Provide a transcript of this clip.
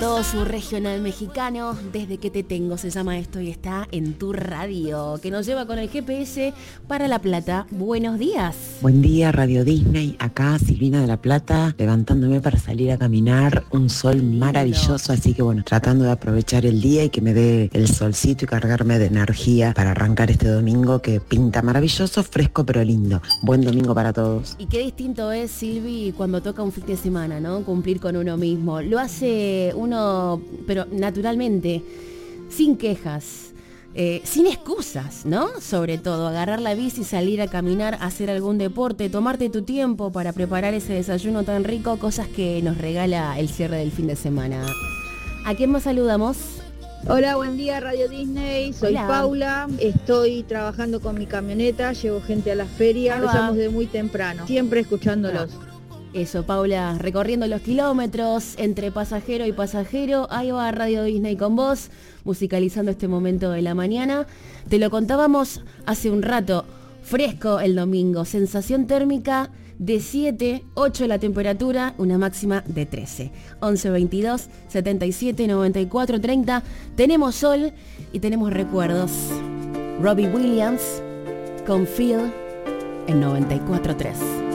todo su regional mexicano. Desde que te tengo se llama esto y está en tu radio, que nos lleva con el GPS para La Plata. Buenos días. Buen día, Radio Disney. Acá Silvina de La Plata, levantándome para salir a caminar. Un sol maravilloso, así que bueno, tratando de aprovechar el día y que me dé el solcito y cargarme de energía para arrancar este domingo que pinta maravilloso, fresco pero lindo. Buen domingo para todos. Y qué distinto es, Silvi, cuando toca un fin de semana, ¿no? Cumplir con uno mismo. Lo hace uno, pero naturalmente, sin quejas, sin excusas, ¿no? Sobre todo, agarrar la bici, salir a caminar, hacer algún deporte, tomarte tu tiempo para preparar ese desayuno tan rico, cosas que nos regala el cierre del fin de semana. ¿A quién más saludamos? Hola, buen día Radio Disney, soy Hola. Paula, estoy trabajando con mi camioneta, llevo gente a la feria, empezamos de muy temprano, siempre escuchándolos. Eso, Paula, recorriendo los kilómetros entre pasajero y pasajero, ahí va Radio Disney con vos, musicalizando este momento de la mañana. Te lo contábamos hace un rato, fresco el domingo, sensación térmica de 7, 8 la temperatura, una máxima de 13. 11 22 77 94 30. Tenemos sol y tenemos recuerdos. Robbie Williams con Phil en 94.3.